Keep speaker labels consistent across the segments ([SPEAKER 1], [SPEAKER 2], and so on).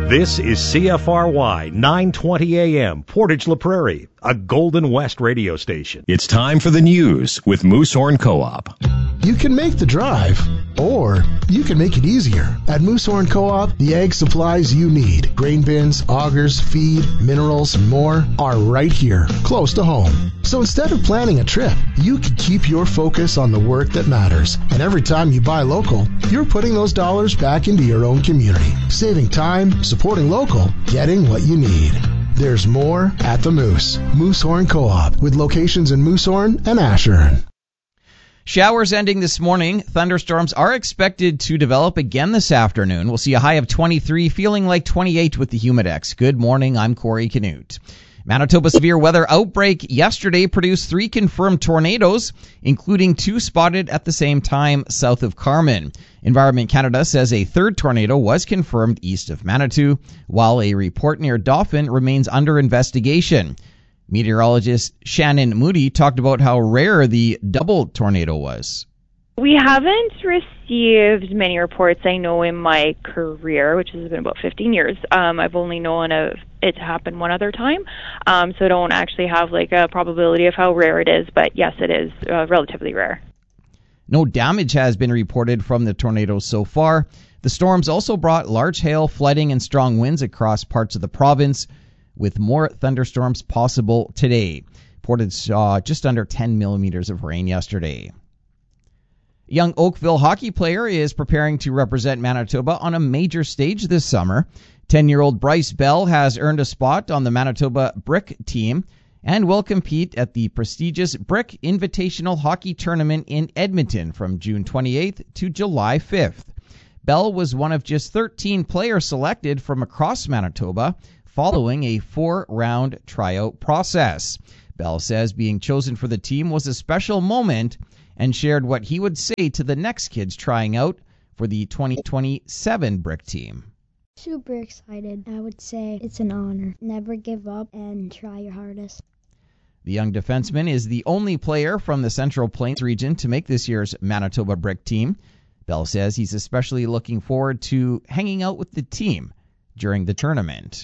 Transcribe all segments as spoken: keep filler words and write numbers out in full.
[SPEAKER 1] This is C F R Y nine twenty A M, Portage La Prairie, a Golden West radio station.
[SPEAKER 2] It's time for the news with Moosehorn Co-op.
[SPEAKER 3] You can make the drive, or you can make it easier. At Moosehorn Co-op, the ag supplies you need, grain bins, augers, feed, minerals, and more, are right here, close to home. So instead of planning a trip, you can keep your focus on the work that matters. And every time you buy local, you're putting those dollars back into your own community, saving time, supporting local, getting what you need. There's more at the Moose. Moosehorn Co-op, with locations in Moosehorn and Ashern.
[SPEAKER 4] Showers ending this morning. Thunderstorms are expected to develop again this afternoon. We'll see a high of twenty-three, feeling like twenty-eight with the Humidex. Good morning, I'm Corey Canute. Manitoba severe weather outbreak yesterday produced three confirmed tornadoes, including two spotted at the same time south of Carman. Environment Canada says a third tornado was confirmed east of Manitou, while a report near Dauphin remains under investigation. Meteorologist Shannon Moody talked about how rare the double tornado was.
[SPEAKER 5] We haven't received many reports, I know, in my career, which has been about fifteen years. Um, I've only known of it to happen one other time, um, so I don't actually have like a probability of how rare it is, but yes, it is uh, relatively rare.
[SPEAKER 4] No damage has been reported from the tornadoes so far. The storms also brought large hail, flooding, and strong winds across parts of the province, with more thunderstorms possible today. Portage saw just under ten millimeters of rain yesterday. A young Oakville hockey player is preparing to represent Manitoba on a major stage this summer. ten-year-old Bryce Bell has earned a spot on the Manitoba Brick team and will compete at the prestigious Brick Invitational Hockey Tournament in Edmonton from June twenty-eighth to July fifth. Bell was one of just thirteen players selected from across Manitoba following a four-round tryout process. Bell says being chosen for the team was a special moment and shared what he would say to the next kids trying out for the twenty twenty-seven Brick team.
[SPEAKER 6] Super excited. I would say it's an honor. Never give up and try your hardest.
[SPEAKER 4] The young defenseman is the only player from the Central Plains region to make this year's Manitoba Brick team. Bell says he's especially looking forward to hanging out with the team during the tournament.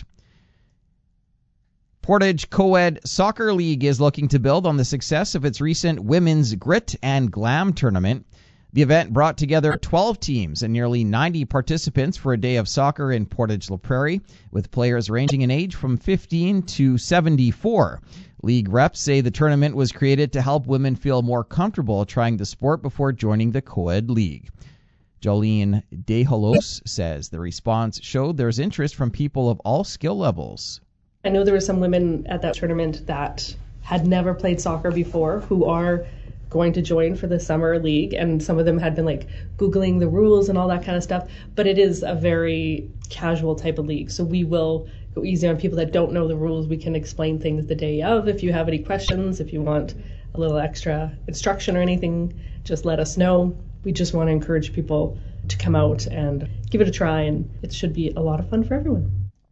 [SPEAKER 4] Portage Co-ed Soccer League is looking to build on the success of its recent Women's Grit and Glam tournament. The event brought together twelve teams and nearly ninety participants for a day of soccer in Portage La Prairie, with players ranging in age from fifteen to seventy-four. League reps say the tournament was created to help women feel more comfortable trying the sport before joining the Co-ed League. Jolene DeHolos says the response showed there's interest from people of all skill levels.
[SPEAKER 7] I know there were some women at that tournament that had never played soccer before who are going to join for the summer league, and some of them had been like Googling the rules and all that kind of stuff, but it is a very casual type of league, so we will go easy on people that don't know the rules. We can explain things the day of. If you have any questions, if you want a little extra instruction or anything, just let us know. We just want to encourage people to come out and give it a try, and it should be a lot of fun for everyone.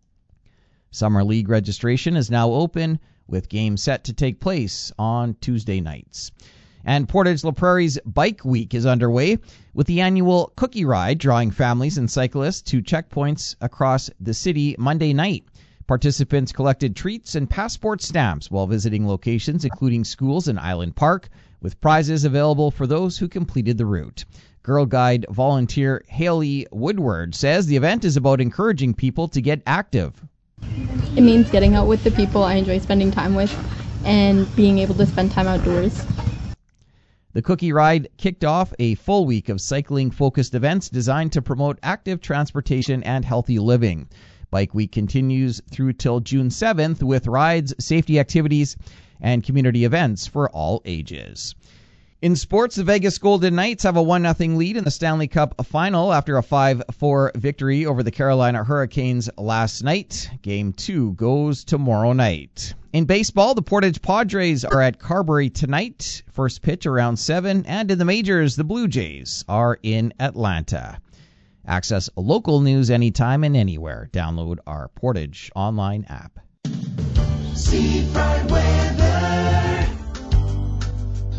[SPEAKER 4] Summer League registration is now open, with games set to take place on Tuesday nights. And Portage La Prairie's Bike Week is underway, with the annual Cookie Ride drawing families and cyclists to checkpoints across the city Monday night. Participants collected treats and passport stamps while visiting locations including schools and Island Park, with prizes available for those who completed the route. Girl Guide volunteer Haley Woodward says the event is about encouraging people to get active.
[SPEAKER 8] It means getting out with the people I enjoy spending time with and being able to spend time outdoors.
[SPEAKER 4] The Cookie Ride kicked off a full week of cycling-focused events designed to promote active transportation and healthy living. Bike Week continues through till June seventh with rides, safety activities, and community events for all ages. In sports, the Vegas Golden Knights have a one nothing lead in the Stanley Cup final after a five four victory over the Carolina Hurricanes last night. Game two goes tomorrow night. In baseball, the Portage Padres are at Carberry tonight. First pitch around seven. And in the majors, the Blue Jays are in Atlanta. Access local news anytime and anywhere. Download our Portage online app.
[SPEAKER 9] Seafront weather.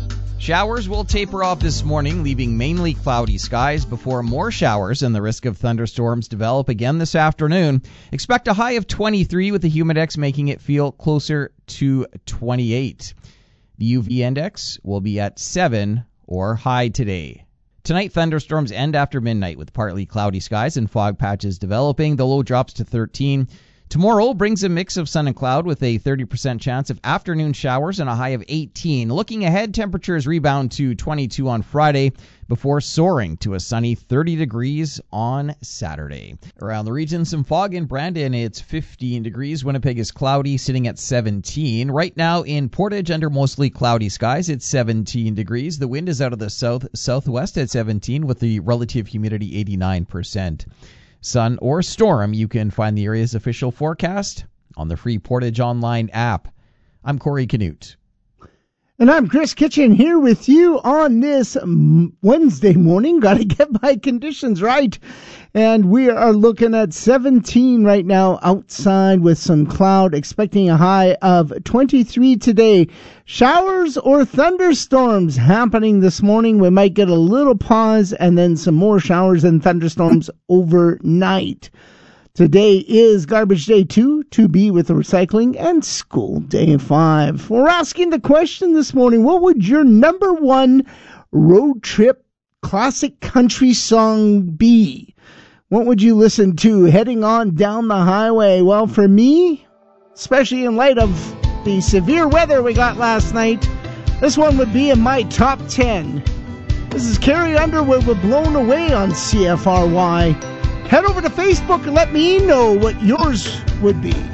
[SPEAKER 4] Showers will taper off this morning, leaving mainly cloudy skies before more showers and the risk of thunderstorms develop again this afternoon. Expect a high of twenty-three with the humidex making it feel closer to twenty-eight. The U V index will be at seven or high today. Tonight, thunderstorms end after midnight with partly cloudy skies and fog patches developing. The low drops to thirteen. Tomorrow brings a mix of sun and cloud with a thirty percent chance of afternoon showers and a high of eighteen. Looking ahead, temperatures rebound to twenty-two on Friday before soaring to a sunny thirty degrees on Saturday. Around the region, some fog in Brandon. It's fifteen degrees. Winnipeg is cloudy, sitting at seventeen. Right now in Portage, under mostly cloudy skies, it's seventeen degrees. The wind is out of the south-southwest at seventeen with the relative humidity eighty-nine percent. Sun or storm, you can find the area's official forecast on the free Portage Online app. I'm Corey Canute.
[SPEAKER 9] And I'm Chris Kitchen here with you on this Wednesday morning. Got to get my conditions right. And we are looking at seventeen right now outside with some cloud, expecting a high of twenty-three today. Showers or thunderstorms happening this morning. We might get a little pause and then some more showers and thunderstorms overnight. Today is garbage day two, to be with the recycling, and school day five. We're asking the question this morning, what would your number one road trip classic country song be? What would you listen to heading on down the highway? Well, for me, especially in light of the severe weather we got last night, this one would be in my top ten. This is Carrie Underwood with Blown Away on C F R Y. Head over to Facebook and let me know what yours would be.